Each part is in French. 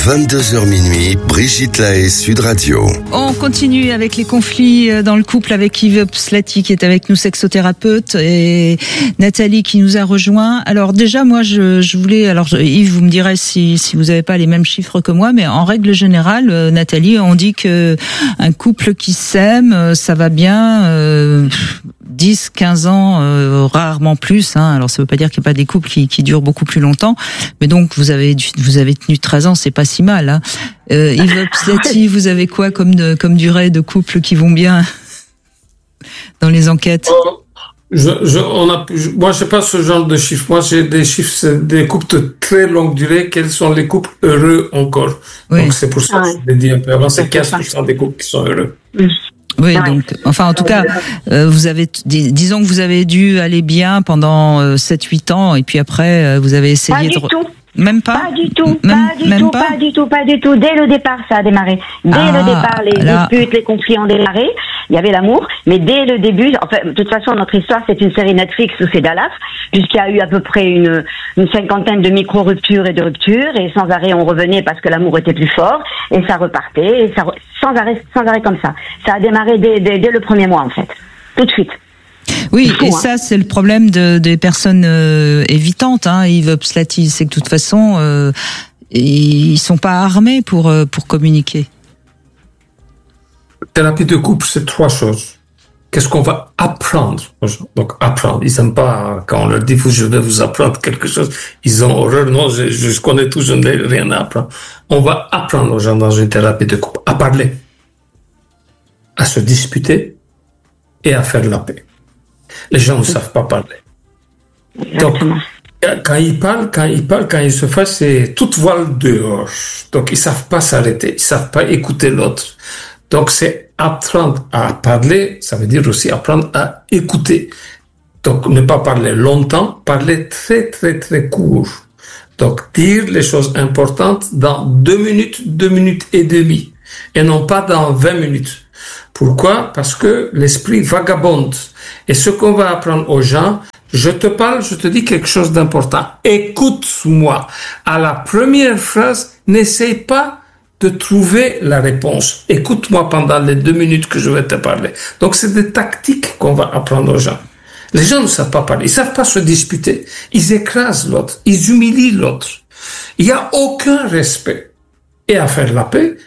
22h minuit, Brigitte Lahaie, Sud Radio. On continue avec les conflits dans le couple avec Yves Slati qui est avec nous, sexothérapeute, et Nathalie qui nous a rejoint. Alors déjà, moi, je voulais... Alors Yves, vous me direz si vous n'avez pas les mêmes chiffres que moi, mais en règle générale, Nathalie, on dit que un couple qui s'aime, ça va bien... 10, 15 ans, rarement plus. Alors ça veut pas dire qu'il n'y a pas des couples qui durent beaucoup plus longtemps. Mais donc vous avez tenu 13 ans, c'est pas si mal. Yves Slati, vous avez quoi comme durée de couple qui vont bien dans les enquêtes? Moi, j'ai pas ce genre de chiffres. Moi, j'ai des chiffres, c'est des couples de très longue durée. Quels sont les couples heureux encore? Oui. Donc c'est pour ça que je l'ai dit un peu avant. C'est 15% des couples qui sont heureux. Oui, donc, enfin, en tout cas, disons que vous avez dû aller bien pendant 7-8 ans, et puis après, vous avez essayé de... Tout. Même pas? Pas du tout. Dès le départ, ça a démarré. Dès le départ, les disputes, les conflits ont démarré. Il y avait l'amour. Mais dès le début, enfin, de toute façon, notre histoire, c'est une série Netflix où c'est Dallas, puisqu'il y a eu à peu près une cinquantaine de micro-ruptures et de ruptures, et sans arrêt, on revenait parce que l'amour était plus fort, et ça repartait, et ça, sans arrêt comme ça. Ça a démarré dès le premier mois, en fait. Tout de suite. Oui, et ça, c'est le problème des personnes évitantes, Yves Slati, c'est que de toute façon, ils sont pas armés pour communiquer. Thérapie de couple, c'est 3 choses. Qu'est-ce qu'on va apprendre aux gens? Donc, apprendre. Ils n'aiment pas quand on leur dit, je vais vous apprendre quelque chose. Ils ont horreur. Non, je connais tout, je n'ai rien à apprendre. On va apprendre aux gens dans une thérapie de couple à parler, à se disputer et à faire la paix. Les gens ne savent pas parler. Donc, quand ils parlent, quand ils se fâchent, c'est toute voile dehors. Donc, ils savent pas s'arrêter. Ils savent pas écouter l'autre. Donc, c'est apprendre à parler. Ça veut dire aussi apprendre à écouter. Donc, ne pas parler longtemps, parler très, très, très court. Donc, dire les choses importantes dans 2 minutes, 2 minutes et demie. Et non pas dans 20 minutes. Pourquoi? Parce que l'esprit vagabonde. Et ce qu'on va apprendre aux gens, je te parle, je te dis quelque chose d'important. Écoute-moi. À la première phrase, n'essaie pas de trouver la réponse. Écoute-moi pendant les 2 minutes que je vais te parler. Donc, c'est des tactiques qu'on va apprendre aux gens. Les gens ne savent pas parler. Ils savent pas se disputer. Ils écrasent l'autre. Ils humilient l'autre. Il n'y a aucun respect. Et à faire la paix,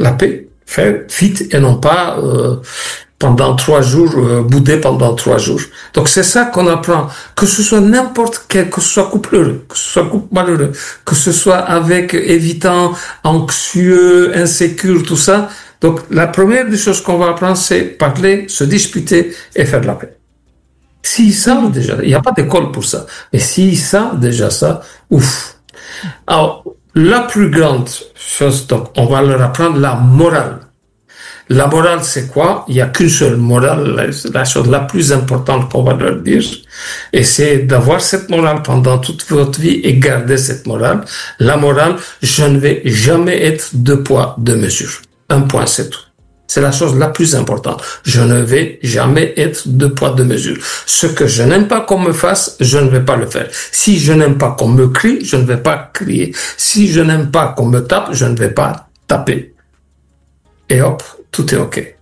faire vite et non pas pendant 3 jours, bouder pendant 3 jours. Donc c'est ça qu'on apprend, que ce soit n'importe quel, que ce soit couple heureux, que ce soit couple malheureux, que ce soit avec évitant, anxieux, insécure, tout ça. Donc la première des choses qu'on va apprendre, c'est parler, se disputer et faire de la paix. S'ils savent déjà, il n'y a pas d'école pour ça, mais s'ils savent déjà ça, ouf. Alors, la plus grande chose, donc, on va leur apprendre la morale. La morale, c'est quoi? Il n'y a qu'une seule morale, la chose la plus importante qu'on va leur dire. Et c'est d'avoir cette morale pendant toute votre vie et garder cette morale. La morale, je ne vais jamais être 2 poids, 2 mesures. 1 point, c'est tout. C'est la chose la plus importante. Je ne vais jamais être 2 poids, 2 mesures. Ce que je n'aime pas qu'on me fasse, je ne vais pas le faire. Si je n'aime pas qu'on me crie, je ne vais pas crier. Si je n'aime pas qu'on me tape, je ne vais pas taper. Et hop, tout est OK.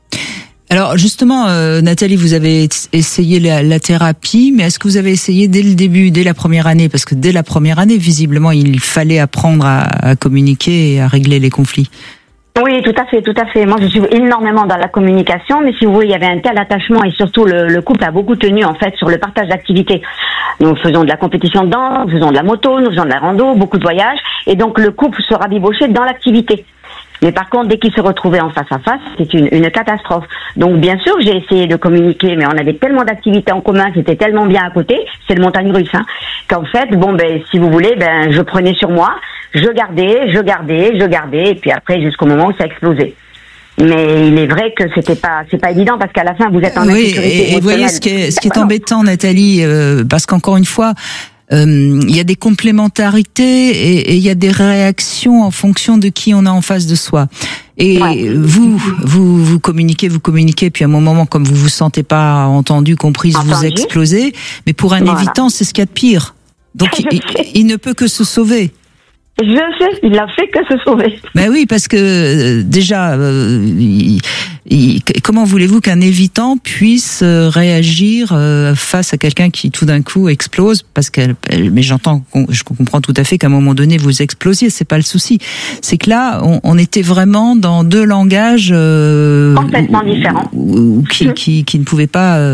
Alors justement, Nathalie, vous avez essayé la thérapie, mais est-ce que vous avez essayé dès le début, dès la première année? Parce que dès la première année, visiblement, il fallait apprendre à communiquer et à régler les conflits. Oui, tout à fait. Moi, je suis énormément dans la communication, mais si vous voulez, il y avait un tel attachement et surtout le couple a beaucoup tenu en fait sur le partage d'activités. Nous faisons de la compétition de danse, nous faisons de la moto, nous faisons de la rando, beaucoup de voyages, et donc le couple se rabibochait dans l'activité. Mais par contre, dès qu'ils se retrouvaient en face à face, c'était une catastrophe. Donc bien sûr, j'ai essayé de communiquer, mais on avait tellement d'activités en commun, c'était tellement bien à côté, c'est le montagne russe, qu'en fait, si vous voulez, je prenais sur moi, je gardais, et puis après, jusqu'au moment où ça a explosé. Mais il est vrai que c'est pas évident parce qu'à la fin, vous êtes en insécurité. Et vous voyez ce qui est embêtant, Nathalie, parce qu'encore une fois, il y a des complémentarités et il y a des réactions en fonction de qui on a en face de soi. Et vous communiquez, puis à un moment, comme vous vous sentez pas entendu, comprise, vous explosez. Mais pour un évitant, c'est ce qu'il y a de pire. Donc il ne peut que se sauver. Je sais, il a fait que se sauver. Ben oui, parce que déjà, comment voulez-vous qu'un évitant puisse réagir face à quelqu'un qui tout d'un coup explose? Parce mais je comprends tout à fait qu'à un moment donné vous explosiez, c'est pas le souci. C'est que là, on était vraiment dans deux langages complètement différents, qui ne pouvaient pas.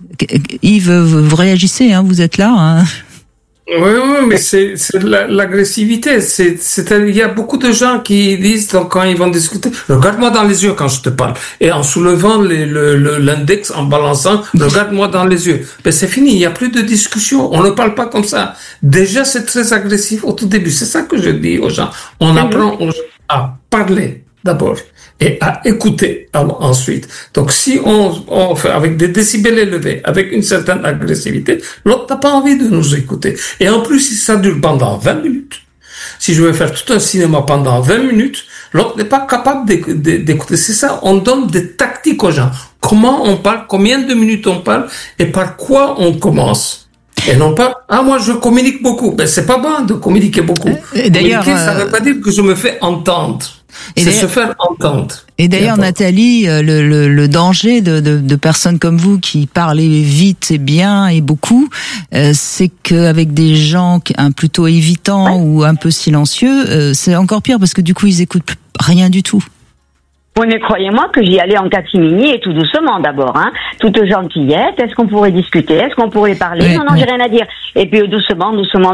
Yves, vous réagissez, hein, vous êtes là. Hein. Oui, mais c'est l'agressivité. Il y a beaucoup de gens qui disent, donc, quand ils vont discuter, regarde-moi dans les yeux quand je te parle. Et en soulevant l'index, en balançant, regarde-moi dans les yeux. Ben, c'est fini. Il n'y a plus de discussion. On ne parle pas comme ça. Déjà, c'est très agressif au tout début. C'est ça que je dis aux gens. On apprend aux gens à parler d'abord et à écouter ensuite. Donc, si on fait avec des décibels élevés, avec une certaine agressivité, l'autre n'a pas envie de nous écouter. Et en plus, si ça dure pendant 20 minutes, si je vais faire tout un cinéma pendant 20 minutes, l'autre n'est pas capable d'écouter. C'est ça, on donne des tactiques aux gens. Comment on parle, combien de minutes on parle et par quoi on commence. Et non pas, moi je communique beaucoup. Ben, c'est pas bon de communiquer beaucoup. D'ailleurs, communiquer, ça veut pas dire que je me fais entendre. C'est se faire entendre. Et d'ailleurs, Nathalie, le danger de personnes comme vous qui parlez vite et bien et beaucoup, c'est qu'avec des gens plutôt évitants ou un peu silencieux, c'est encore pire parce que du coup, ils écoutent rien du tout. Oui, mais croyez-moi que j'y allais en catimini et tout doucement d'abord, hein. Toute gentillette. Est-ce qu'on pourrait discuter? Est-ce qu'on pourrait parler? Non, j'ai rien à dire. Et puis doucement,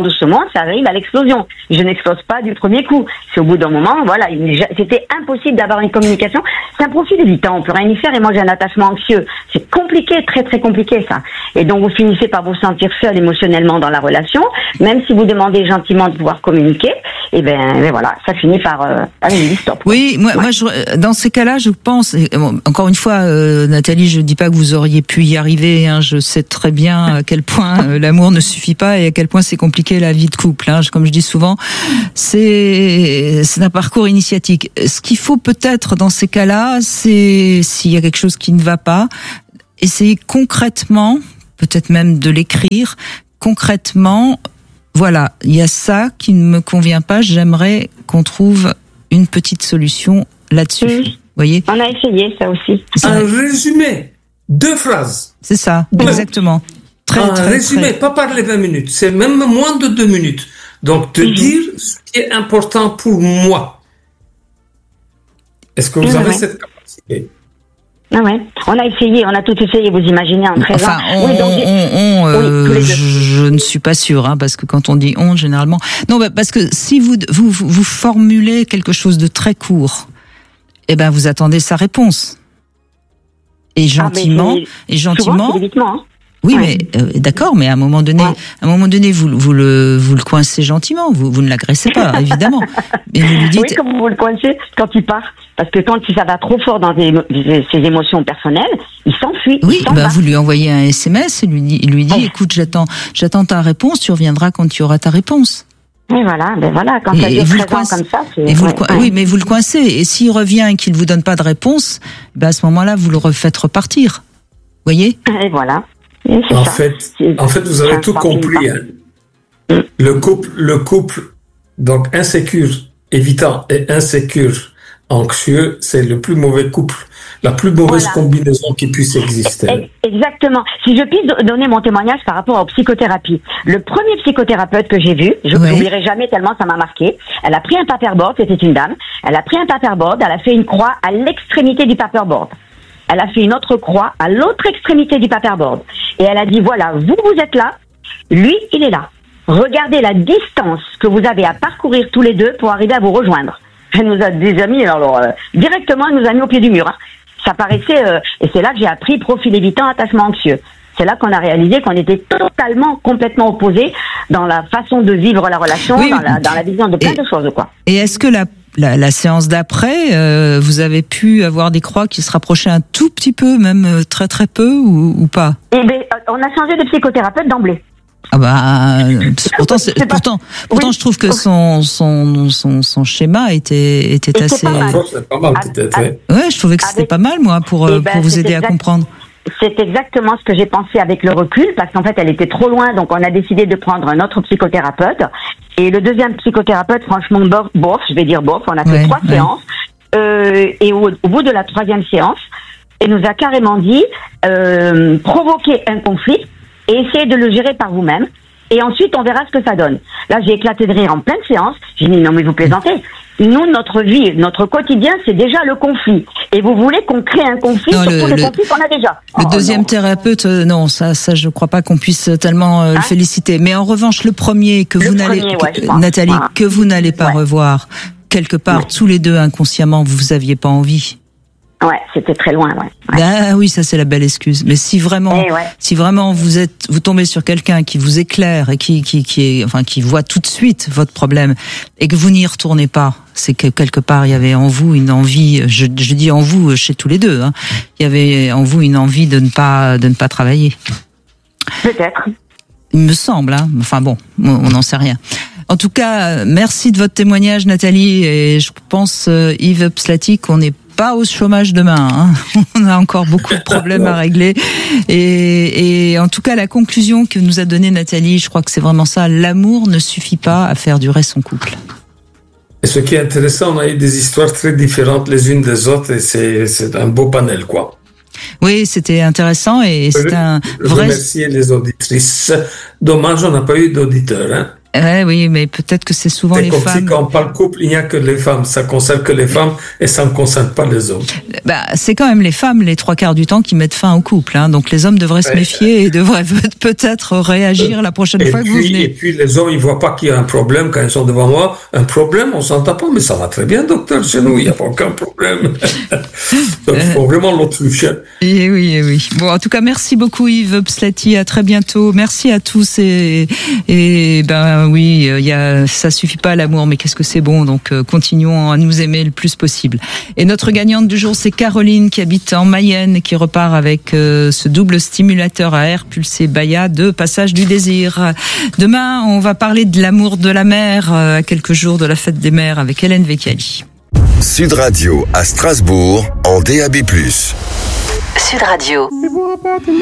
ça arrive à l'explosion. Je n'explose pas du premier coup. C'est au bout d'un moment, voilà, c'était impossible d'avoir une communication. C'est un profil évitant, on peut rien y faire. Et moi, j'ai un attachement anxieux. C'est compliqué, très très compliqué ça. Et donc, vous finissez par vous sentir seul émotionnellement dans la relation, même si vous demandez gentiment de pouvoir communiquer. Et ben voilà, ça finit par aller stop. Oui, moi, dans ces cas-là, je pense, encore une fois, Nathalie, je dis pas que vous auriez pu y arriver, hein, je sais très bien à quel point l'amour ne suffit pas et à quel point c'est compliqué la vie de couple, hein. Comme je dis souvent, c'est un parcours initiatique. Ce qu'il faut peut-être dans ces cas-là, c'est s'il y a quelque chose qui ne va pas, essayer concrètement, peut-être même de l'écrire, concrètement, voilà, il y a ça qui ne me convient pas, j'aimerais qu'on trouve une petite solution là-dessus. Voyez ? On a essayé ça aussi. Un résumé, 2 phrases. C'est ça, exactement. Un résumé, pas parler 20 minutes, c'est même moins de 2 minutes. Donc, te dire ce qui est important pour moi. Est-ce que vous avez cette capacité ? Ah ouais, on a essayé, on a tout essayé, vous imaginez, en 13 ans. Je ne suis pas sûre, hein, parce que quand on dit on, généralement... Non, parce que si vous formulez quelque chose de très court, eh ben, vous attendez sa réponse. Et gentiment, souvent, c'est l'évitement, hein. Oui, mais d'accord, mais à un moment donné, vous le coincez gentiment, vous ne l'agressez pas, évidemment. Mais vous lui dites. Oui, comme vous le coincez quand il part, parce que quand ça va trop fort dans ses émotions personnelles, il s'enfuit. Oui, vous lui envoyez un SMS, et il lui dit, écoute, j'attends ta réponse, tu reviendras quand tu auras ta réponse. Et voilà, quand ça dure 13 ans comme ça, c'est... Oui, mais vous le coincez, et s'il revient et qu'il vous donne pas de réponse, à ce moment-là, vous le refaites repartir. Voyez ? Et voilà. En fait, vous avez tout compris. Hein. Le couple, donc insécure, évitant et insécure, anxieux, c'est le plus mauvais couple, la plus mauvaise combinaison qui puisse exister. Exactement. Si je puis donner mon témoignage par rapport aux psychothérapies. Le premier psychothérapeute que j'ai vu, je ne l'oublierai jamais tellement ça m'a marqué, elle a pris un paperboard, c'était une dame, elle a pris un paperboard, elle a fait une croix à l'extrémité du paperboard. Elle a fait une autre croix à l'autre extrémité du paperboard. Et elle a dit, voilà, vous êtes là, lui, il est là. Regardez la distance que vous avez à parcourir tous les deux pour arriver à vous rejoindre. Elle nous a mis, directement, elle nous a mis au pied du mur. Hein. Ça paraissait, et c'est là que j'ai appris profil évitant, attachement anxieux. C'est là qu'on a réalisé qu'on était complètement opposés dans la façon de vivre la relation, dans la vision de plein de choses, quoi. Et est-ce que la séance d'après, vous avez pu avoir des croix qui se rapprochaient un tout petit peu, même très très peu, ou pas? Eh bien, on a changé de psychothérapeute d'emblée. Pourtant, je trouve que son schéma était assez. C'est pas mal, peut-être. Ouais, je trouvais que c'était pas mal, moi, pour vous aider à comprendre. C'est exactement ce que j'ai pensé avec le recul, parce qu'en fait, elle était trop loin, donc on a décidé de prendre un autre psychothérapeute. Et le deuxième psychothérapeute, franchement, bof, je vais dire bof, on a fait 3 séances. Et au bout de la 3e séance, il nous a carrément dit provoquez un conflit et essayez de le gérer par vous-même. Et ensuite, on verra ce que ça donne. Là, j'ai éclaté de rire en pleine séance. J'ai dit, non, mais vous plaisantez. Nous, notre vie, notre quotidien, c'est déjà le conflit. Et vous voulez qu'on crée un conflit sur tous les conflits qu'on a déjà. Le deuxième thérapeute, non, ça, je crois pas qu'on puisse tellement le féliciter. Mais en revanche, le premier que vous n'allez, Nathalie, que vous n'allez pas revoir, quelque part, tous les deux, inconsciemment, vous aviez pas envie. Ouais, c'était très loin, Ah oui, ça c'est la belle excuse. Mais si vraiment vous tombez sur quelqu'un qui vous éclaire et qui voit tout de suite votre problème et que vous n'y retournez pas, c'est que quelque part il y avait en vous une envie, je dis en vous chez tous les deux, hein, il y avait en vous une envie de ne pas travailler. Peut-être. Il me semble, hein. Enfin bon, on n'en sait rien. En tout cas, merci de votre témoignage, Nathalie, et je pense, Yves Pslaty, qu'on n'est pas au chômage demain, hein. On a encore beaucoup de problèmes à régler. Et en tout cas, la conclusion que nous a donnée Nathalie, je crois que c'est vraiment ça. L'amour ne suffit pas à faire durer son couple. Et ce qui est intéressant, on a eu des histoires très différentes les unes des autres et c'est un beau panel, quoi. Oui, c'était intéressant et c'est un vrai... Remercier les auditrices. Dommage, on n'a pas eu d'auditeurs, hein. Oui, mais peut-être que c'est souvent les femmes. C'est comme si quand on parle couple, il n'y a que les femmes. Ça concerne que les femmes et ça ne concerne pas les hommes. C'est quand même les femmes, les 3/4 du temps, qui mettent fin au couple. Hein. Donc les hommes devraient se méfier et devraient peut-être réagir la prochaine fois que vous venez. Et puis les hommes, ils voient pas qu'il y a un problème quand ils sont devant moi. Un problème, on s'entend pas, mais ça va très bien, docteur, chez nous, il n'y a pas aucun problème. Donc il faut vraiment l'autruche. Et oui. Bon, en tout cas, merci beaucoup Yves Pslaty. À très bientôt. Merci à tous oui, ça suffit pas l'amour, mais qu'est-ce que c'est bon, donc continuons à nous aimer le plus possible. Et notre gagnante du jour, c'est Caroline qui habite en Mayenne et qui repart avec ce double stimulateur à air pulsé Baya de Passage du Désir. Demain, on va parler de l'amour de la mer à quelques jours de la fête des mères avec Hélène Vecchiali. Sud Radio à Strasbourg en DAB+. Sud Radio.